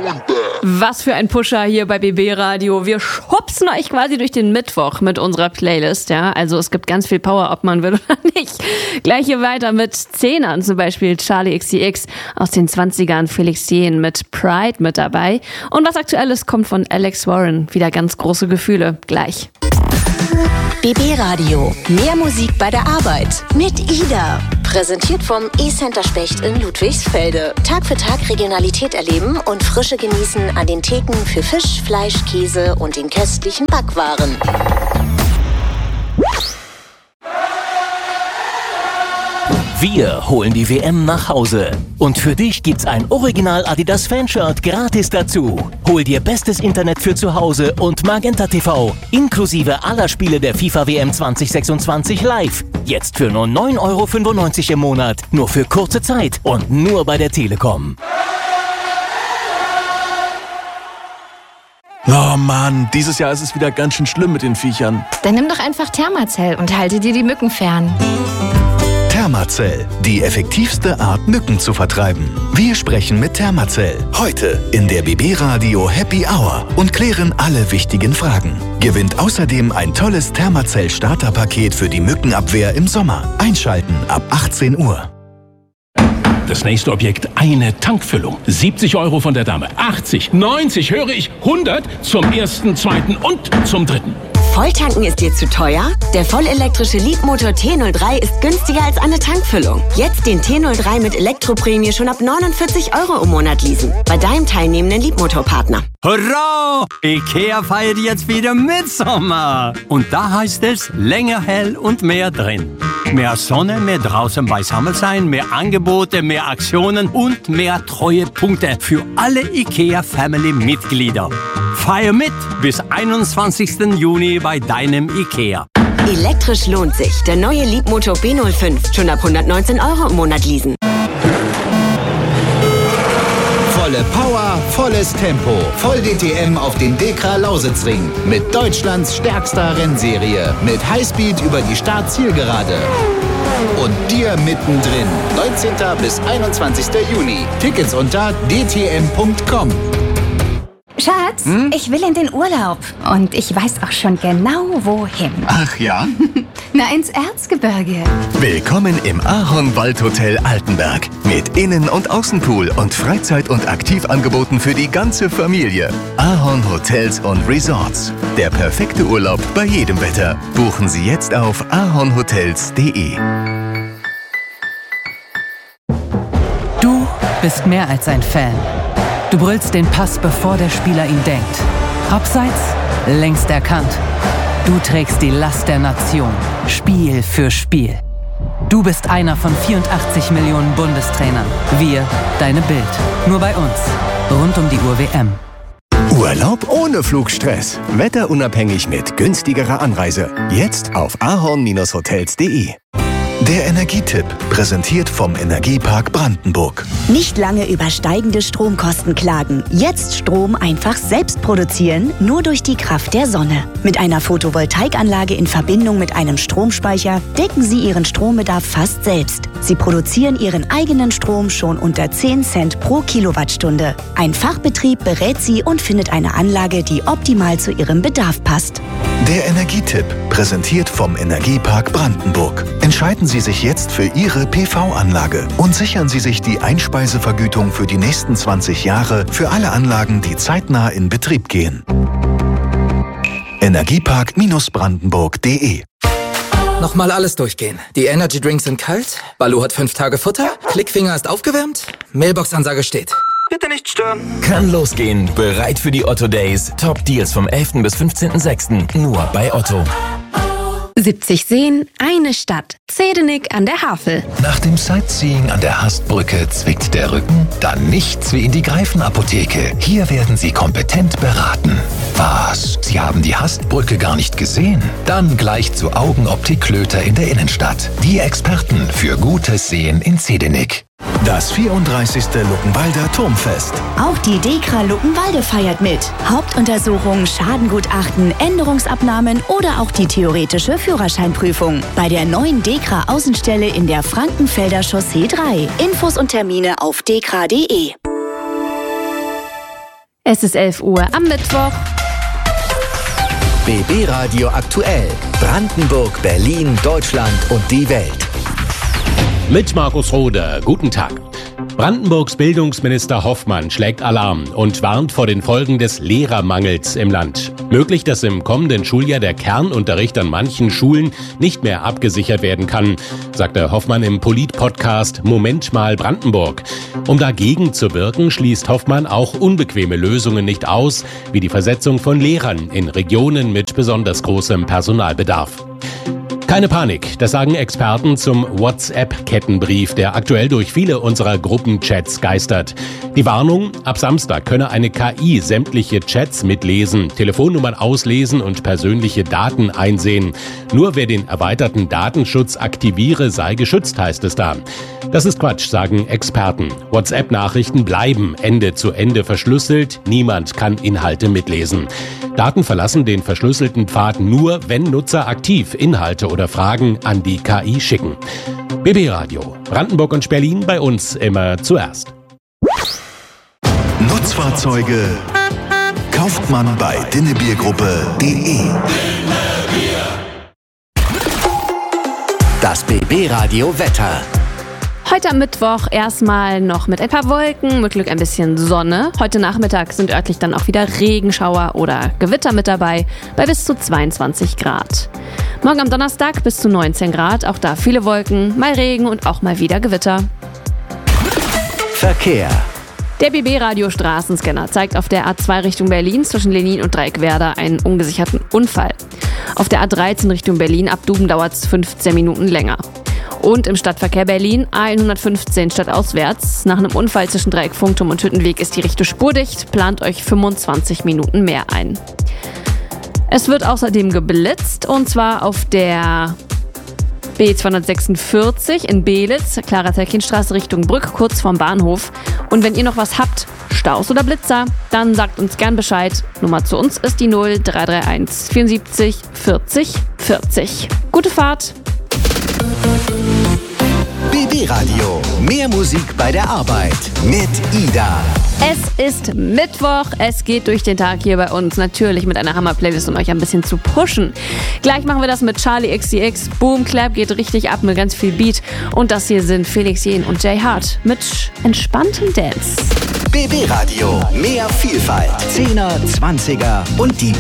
Was für ein Pusher hier bei BB Radio. Wir schubsen euch quasi durch den Mittwoch mit unserer Playlist, ja. Also es gibt ganz viel Power, ob man will oder nicht. Gleich hier weiter mit Zehnern, zum Beispiel Charlie XCX aus den 20ern, Felix Jähn mit Pride mit dabei. Und was Aktuelles kommt von Alex Warren. Wieder ganz große Gefühle. Gleich. BB Radio. Mehr Musik bei der Arbeit. Mit Ida. Präsentiert vom E-Center Specht in Ludwigsfelde. Tag für Tag Regionalität erleben und Frische genießen an den Theken für Fisch, Fleisch, Käse und den köstlichen Backwaren. Wir holen die WM nach Hause. Und für dich gibt's ein Original Adidas Fanshirt gratis dazu. Hol dir bestes Internet für zu Hause und Magenta TV, inklusive aller Spiele der FIFA WM 2026 live. Jetzt für nur 9,95 € im Monat. Nur für kurze Zeit und nur bei der Telekom. Oh Mann, dieses Jahr ist es wieder ganz schön schlimm mit den Viechern. Dann nimm doch einfach Thermacell und halte dir die Mücken fern. Thermacell, die effektivste Art, Mücken zu vertreiben. Wir sprechen mit Thermacell. Heute in der BB Radio Happy Hour und klären alle wichtigen Fragen. Gewinnt außerdem ein tolles Thermacell Starterpaket für die Mückenabwehr im Sommer. Einschalten ab 18 Uhr. Das nächste Objekt, eine Tankfüllung. 70 € von der Dame. 80, 90, höre ich, 100 zum ersten, zweiten und zum dritten. Volltanken ist dir zu teuer? Der vollelektrische Leapmotor T03 ist günstiger als eine Tankfüllung. Jetzt den T03 mit Elektroprämie schon ab 49 € im Monat leasen. Bei deinem teilnehmenden Leapmotor-Partner. Hurra! IKEA feiert jetzt wieder Mitsommer. Und da heißt es, länger hell und mehr drin. Mehr Sonne, mehr draußen beisammen sein, mehr Angebote, mehr Aktionen und mehr Treuepunkte für alle IKEA-Family-Mitglieder. Feier mit bis 21. Juni bei deinem IKEA. Elektrisch lohnt sich. Der neue Leapmotor B05. Schon ab 119 € im Monat leasen. Volle Power, volles Tempo. Voll DTM auf dem DEKRA Lausitzring. Mit Deutschlands stärkster Rennserie. Mit Highspeed über die Start-Zielgerade. Und dir mittendrin. 19. bis 21. Juni. Tickets unter dtm.com. Schatz, ich will in den Urlaub. Und ich weiß auch schon genau, wohin. Ach ja? Na, ins Erzgebirge. Willkommen im Ahorn Waldhotel Altenberg. Mit Innen- und Außenpool und Freizeit- und Aktivangeboten für die ganze Familie. Ahorn Hotels und Resorts. Der perfekte Urlaub bei jedem Wetter. Buchen Sie jetzt auf ahornhotels.de. Du bist mehr als ein Fan. Du brüllst den Pass, bevor der Spieler ihn denkt. Abseits, längst erkannt. Du trägst die Last der Nation, Spiel für Spiel. Du bist einer von 84 Millionen Bundestrainern. Wir, deine Bild. Nur bei uns. Rund um die Uhr WM. Urlaub ohne Flugstress. Wetterunabhängig mit günstigerer Anreise. Jetzt auf ahorn-hotels.de. Der Energietipp, präsentiert vom Energiepark Brandenburg. Nicht lange über steigende Stromkosten klagen. Jetzt Strom einfach selbst produzieren, nur durch die Kraft der Sonne. Mit einer Photovoltaikanlage in Verbindung mit einem Stromspeicher decken Sie Ihren Strombedarf fast selbst. Sie produzieren Ihren eigenen Strom schon unter 10 Cent pro Kilowattstunde. Ein Fachbetrieb berät Sie und findet eine Anlage, die optimal zu Ihrem Bedarf passt. Der Energietipp, präsentiert vom Energiepark Brandenburg. Entscheiden Sie sich jetzt für Ihre PV-Anlage und sichern Sie sich die Einspeisevergütung für die nächsten 20 Jahre für alle Anlagen, die zeitnah in Betrieb gehen. Energiepark-brandenburg.de. Nochmal alles durchgehen. Die Energy Drinks sind kalt, Baloo hat 5 Tage Futter, Klickfinger ist aufgewärmt, Mailbox-Ansage steht. Bitte nicht stören. Kann losgehen. Bereit für die Otto Days. Top Deals vom 11. bis 15.06. Nur bei Otto. 70 Seen, eine Stadt. Zedenik an der Havel. Nach dem Sightseeing an der Hastbrücke zwickt der Rücken? Dann nichts wie in die Greifenapotheke. Hier werden Sie kompetent beraten. Was? Sie haben die Hastbrücke gar nicht gesehen? Dann gleich zu Augenoptik Klöter in der Innenstadt. Die Experten für gutes Sehen in Zedenik. Das 34. Luckenwalder Turmfest. Auch die DEKRA Luckenwalde feiert mit. Hauptuntersuchungen, Schadengutachten, Änderungsabnahmen oder auch die theoretische Führerscheinprüfung. Bei der neuen DEKRA Außenstelle in der Frankenfelder Chaussee 3. Infos und Termine auf dekra.de. Es ist 11 Uhr am Mittwoch. BB Radio aktuell. Brandenburg, Berlin, Deutschland und die Welt. Mit Markus Rohde. Guten Tag. Brandenburgs Bildungsminister Hoffmann schlägt Alarm und warnt vor den Folgen des Lehrermangels im Land. Möglich, dass im kommenden Schuljahr der Kernunterricht an manchen Schulen nicht mehr abgesichert werden kann, sagte Hoffmann im Polit-Podcast Moment mal Brandenburg. Um dagegen zu wirken, schließt Hoffmann auch unbequeme Lösungen nicht aus, wie die Versetzung von Lehrern in Regionen mit besonders großem Personalbedarf. Keine Panik, das sagen Experten zum WhatsApp-Kettenbrief, der aktuell durch viele unserer Gruppenchats geistert. Die Warnung, ab Samstag könne eine KI sämtliche Chats mitlesen, Telefonnummern auslesen und persönliche Daten einsehen. Nur wer den erweiterten Datenschutz aktiviere, sei geschützt, heißt es da. Das ist Quatsch, sagen Experten. WhatsApp-Nachrichten bleiben Ende zu Ende verschlüsselt, niemand kann Inhalte mitlesen. Daten verlassen den verschlüsselten Pfad nur, wenn Nutzer aktiv Inhalte oder Fragen an die KI schicken. BB Radio, Brandenburg und Berlin, bei uns immer zuerst. Nutzfahrzeuge kauft man bei dinnebiergruppe.de. Das BB Radio Wetter. Heute am Mittwoch erstmal noch mit ein paar Wolken, mit Glück ein bisschen Sonne. Heute Nachmittag sind örtlich dann auch wieder Regenschauer oder Gewitter mit dabei, bei bis zu 22 Grad. Morgen am Donnerstag bis zu 19 Grad, auch da viele Wolken, mal Regen und auch mal wieder Gewitter. Verkehr. Der BB-Radio-Straßenscanner zeigt auf der A2 Richtung Berlin zwischen Lenin und Dreieckwerder einen ungesicherten Unfall. Auf der A13 Richtung Berlin ab Duben dauert es 15 Minuten länger. Und im Stadtverkehr Berlin A115 stadtauswärts. Nach einem Unfall zwischen Dreieck Funkturm und Hüttenweg ist die rechte Spur dicht. Plant euch 25 Minuten mehr ein. Es wird außerdem geblitzt und zwar auf der B246 in Beelitz, Clara-Zerkin-Straße Richtung Brück, kurz vorm Bahnhof. Und wenn ihr noch was habt, Staus oder Blitzer, dann sagt uns gern Bescheid. Nummer zu uns ist die 0331 74 40 40. Gute Fahrt! BB Radio. Mehr Musik bei der Arbeit mit Ida. Es ist Mittwoch, es geht durch den Tag hier bei uns, natürlich mit einer Hammer-Playlist, um euch ein bisschen zu pushen. Gleich machen wir das mit Charli XCX, Boom Clap geht richtig ab mit ganz viel Beat. Und das hier sind Felix Jähn und Jay Hart mit entspanntem Dance. BB Radio, mehr Vielfalt, 10er, 20er und die